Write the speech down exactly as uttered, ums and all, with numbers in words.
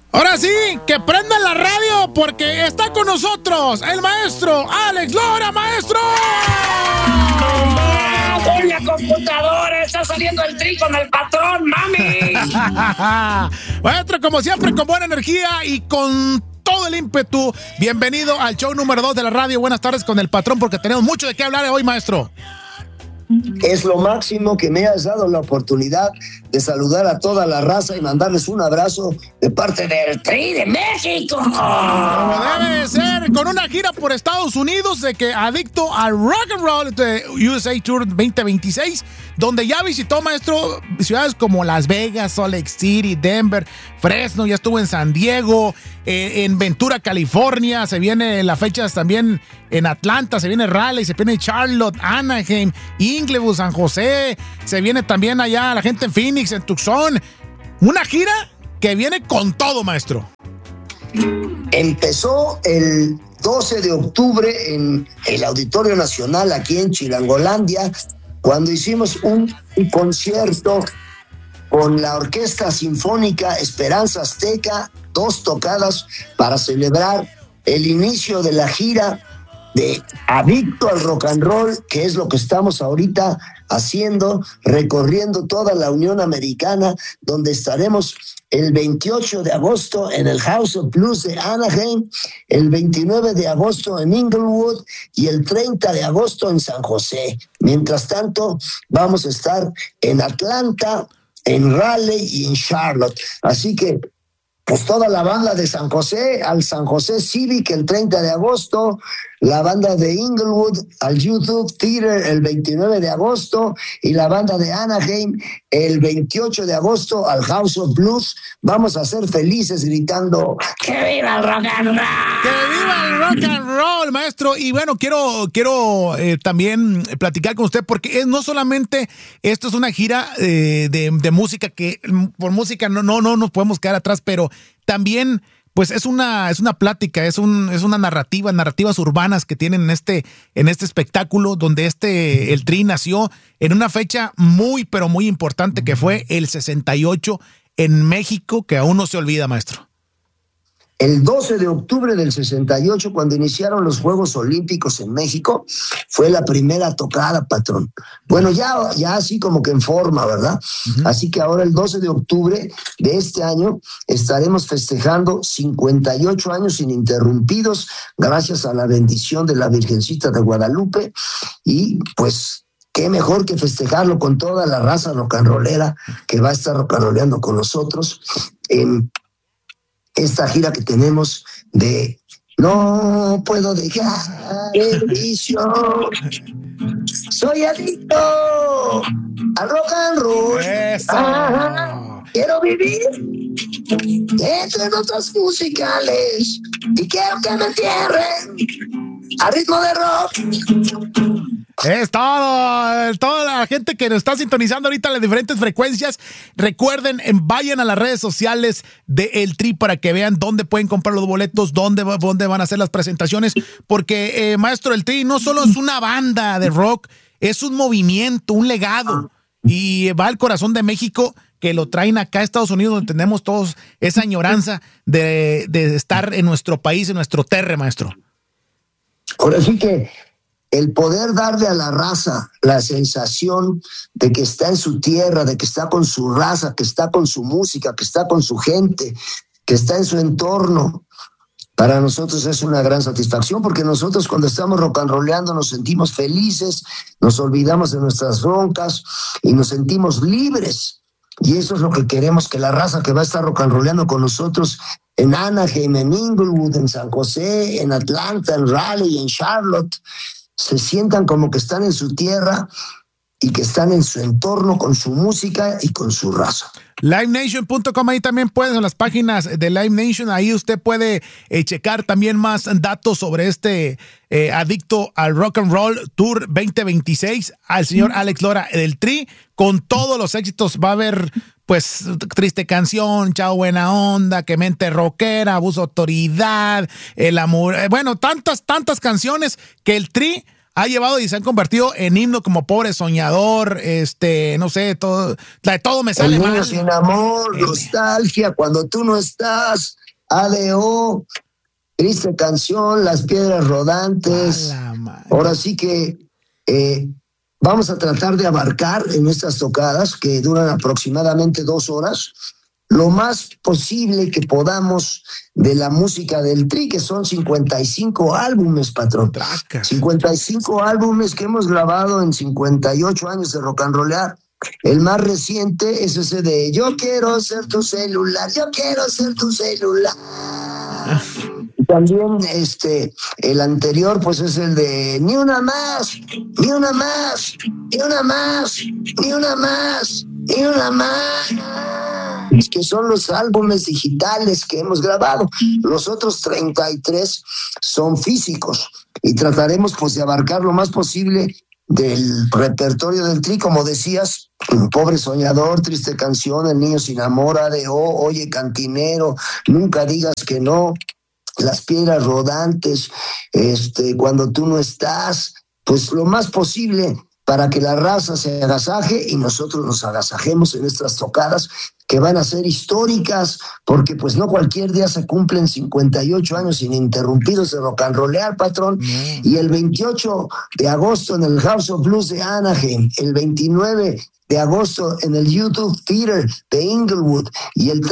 Ahora sí, que prendan la radio porque está con nosotros el maestro Alex Lora, maestro. ¡Ah, con la computadora! ¡Está saliendo el Tri con el patrón, mami! Maestro, como siempre, con buena energía y con todo el ímpetu. Bienvenido al show número dos de la radio. Buenas tardes con el patrón porque tenemos mucho de qué hablar hoy, maestro. Es lo máximo que me has dado la oportunidad de saludar a toda la raza y mandarles un abrazo de parte del Tri de México. Como debe ser, con una gira por Estados Unidos de que adicto al rock and roll de U S A Tour veinte veintiséis, donde ya visitó, maestro, ciudades como Las Vegas, Salt Lake City, Denver, Fresno, ya estuvo en San Diego, eh, en Ventura, California, se viene las fechas también en Atlanta, se viene Raleigh, se viene Charlotte, Anaheim, Inglewood, San José, se viene también allá la gente en Phoenix, en Tucson. Una gira que viene con todo, maestro. Empezó el doce de octubre en el Auditorio Nacional aquí en Chilangolandia, cuando hicimos un, un concierto con la Orquesta Sinfónica Esperanza Azteca, dos tocadas para celebrar el inicio de la gira de Adicto al Rock and Roll, que es lo que estamos ahorita haciendo, recorriendo toda la Unión Americana, donde estaremos el veintiocho de agosto en el House of Blues de Anaheim, el veintinueve de agosto en Inglewood y el treinta de agosto en San José. Mientras tanto, vamos a estar en Atlanta, en Raleigh y en Charlotte. Así que pues toda la banda de San José al San José Civic el treinta de agosto, la banda de Inglewood al YouTube Theater el veintinueve de agosto y la banda de Anaheim el veintiocho de agosto al House of Blues. Vamos a ser felices gritando ¡que viva el rock and roll! ¡Que viva el rock and roll, maestro! Y bueno, quiero, quiero eh, también platicar con usted porque es, no solamente esto es una gira eh, de, de música que por música no, no, no nos podemos quedar atrás, pero también pues es una, es una plática, es, un, es una narrativa, narrativas urbanas que tienen en este, en este espectáculo donde este, el Tri nació en una fecha muy, pero muy importante que fue el sesenta y ocho en México, que aún no se olvida, maestro. El doce de octubre del sesenta y ocho, cuando iniciaron los Juegos Olímpicos en México, fue la primera tocada, patrón. Bueno, ya, ya así como que en forma, ¿verdad? Uh-huh. Así que ahora el doce de octubre de este año estaremos festejando cincuenta y ocho años ininterrumpidos, gracias a la bendición de la Virgencita de Guadalupe, y pues qué mejor que festejarlo con toda la raza rock and rollera que va a estar rock and rolleando con nosotros en esta gira que tenemos de No puedo dejar el vicio, soy adicto al rock and roll. Ah, quiero vivir entre notas musicales y quiero que me entierren a ritmo de rock. Es todo, toda la gente que nos está sintonizando ahorita en las diferentes frecuencias. Recuerden, vayan a las redes sociales de El Tri para que vean dónde pueden comprar los boletos, dónde, dónde van a hacer las presentaciones. Porque, eh, maestro, El Tri no solo es una banda de rock, es un movimiento, un legado. Y va al corazón de México, que lo traen acá a Estados Unidos, donde tenemos todos esa añoranza de, de estar en nuestro país, en nuestro terre, maestro. Ahora sí que el poder darle a la raza la sensación de que está en su tierra, de que está con su raza, que está con su música, que está con su gente, que está en su entorno, para nosotros es una gran satisfacción, porque nosotros cuando estamos rock and rolleando nos sentimos felices, nos olvidamos de nuestras broncas y nos sentimos libres. Y eso es lo que queremos, que la raza que va a estar rock and rolleando con nosotros en Anaheim, en Inglewood, en San José, en Atlanta, en Raleigh, en Charlotte, se sientan como que están en su tierra y que están en su entorno con su música y con su raza. live nation punto com, ahí también pueden, en las páginas de Live Nation, ahí usted puede eh, checar también más datos sobre este eh, Adicto al Rock and Roll Tour veinte veintiséis, al señor Alex Lora del Tri, con todos los éxitos. Va a haber pues Triste Canción, Chao Buena Onda, Que Mente Rockera, Abuso Autoridad, El Amor, eh, bueno, tantas, tantas canciones que el Tri ha llevado y se han convertido en himno como Pobre Soñador, este, no sé, todo, la de todo me sale El mal. Niño Sin Amor, El... Nostalgia, Cuando Tú No Estás, A D O, Triste Canción, Las Piedras Rodantes. Ahora sí que eh, vamos a tratar de abarcar en estas tocadas, que duran aproximadamente dos horas, lo más posible que podamos de la música del Tri, que son cincuenta y cinco álbumes, patrón. Tracas. cincuenta y cinco álbumes que hemos grabado en cincuenta y ocho años de rock and rollear. El más reciente es ese de Yo quiero ser tu celular, yo quiero ser tu celular. También este, el anterior pues es el de Ni una más, ni una más, ni una más, ni una más, ni una más. Es que son los álbumes digitales que hemos grabado. Los otros treinta y tres son físicos y trataremos pues de abarcar lo más posible del repertorio del Tri, como decías, Pobre Soñador, Triste Canción, El Niño Sin Amor, A D O, Oye Cantinero, Nunca Digas Que No, Las Piedras Rodantes, este, Cuando Tú No Estás, pues lo más posible para que la raza se agasaje y nosotros nos agasajemos en estas tocadas que van a ser históricas, porque pues no cualquier día se cumplen cincuenta y ocho años ininterrumpidos de rock and rollear, patrón. Mm. Y el veintiocho de agosto en el House of Blues de Anaheim, el veintinueve de agosto en el YouTube Theater de Inglewood y el